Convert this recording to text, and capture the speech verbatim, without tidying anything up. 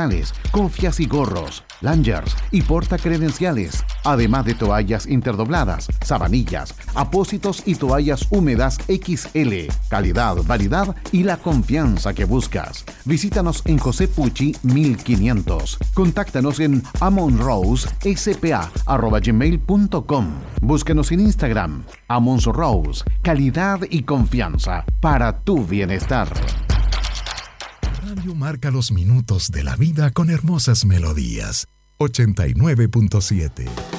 profesionales, cofias y gorros, lanyards y portacredenciales, además de toallas interdobladas, sabanillas, apósitos y toallas húmedas equis ele. Calidad, variedad y la confianza que buscas. Visítanos en José Pucci mil quinientos. Contáctanos en amonrosespa arroba gmail punto com. Búsquenos en Instagram, Amons Rose, calidad y confianza para tu bienestar. Radio marca los minutos de la vida con hermosas melodías. ochenta y nueve punto siete.